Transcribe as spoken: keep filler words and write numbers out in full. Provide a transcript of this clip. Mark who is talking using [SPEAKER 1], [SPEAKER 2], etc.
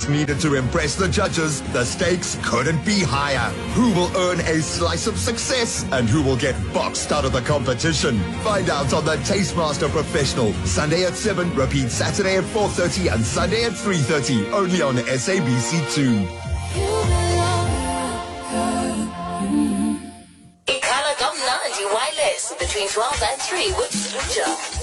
[SPEAKER 1] just needed to impress the judges. The stakes couldn't be higher. Who will earn a slice of success and who will get boxed out of the competition? Find out on the Tastemaster Professional. Sunday at seven, repeat Saturday at four thirty and Sunday at three thirty. Only on S A B C two.
[SPEAKER 2] Ikhala Kamnandi Wireless between twelve and three with Lucha.